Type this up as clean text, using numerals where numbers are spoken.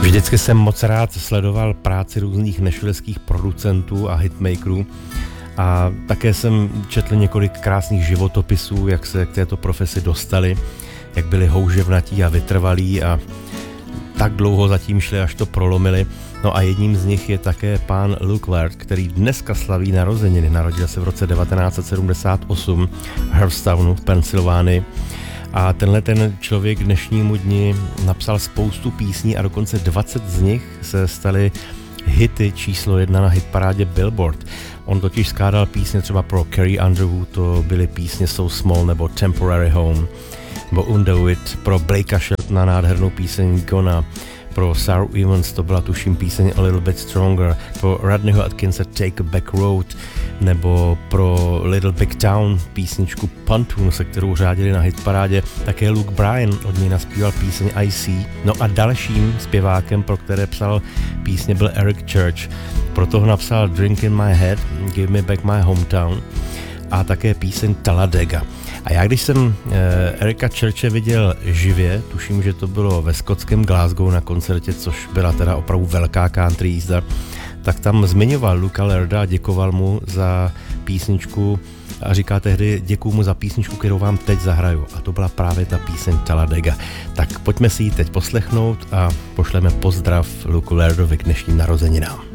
Vždycky jsem moc rád sledoval práci různých nashvilleských producentů a hitmakerů a také jsem četl několik krásných životopisů, jak se k této profesi dostali, jak byli houževnatí a vytrvalí a tak dlouho zatím šli, až to prolomili. No a jedním z nich je také pán Luke Laird, který dneska slaví narozeniny. Narodil se v roce 1978 v Hearthstonu v Pensylvánii. A tenhle ten člověk k dnešnímu dni napsal spoustu písní a dokonce 20 z nich se staly hity číslo 1 na hitparádě Billboard. On totiž skládal písně třeba pro Carrie Underwood, to byly písně So Small nebo Temporary Home, nebo Undo It, pro Blakea Sheltona nádhernou píseň Gonna, pro Sarah Evans to byla tuším píseň A Little Bit Stronger, pro Rodneyho Atkinse Take a Back Road, nebo pro Little Big Town písničku Pontoon, se kterou řádili na hitparádě. Také Luke Bryan od něj naspíval píseň I See. No a dalším zpěvákem, pro které psal písně, byl Eric Church. Proto ho napsal Drink in My Head, Give Me Back My Hometown a také píseň Talladega. A já když jsem Erika Churche viděl živě, tuším, že to bylo ve skotském Glasgow na koncertě, což byla teda opravdu velká country jízda, tak tam zmiňoval Luka Lairda a děkoval mu za písničku a říká tehdy: děkuju mu za písničku, kterou vám teď zahraju. A to byla právě ta píseň Talladega. Tak pojďme si ji teď poslechnout a pošleme pozdrav Luku Lairdovi k dnešním narozeninám.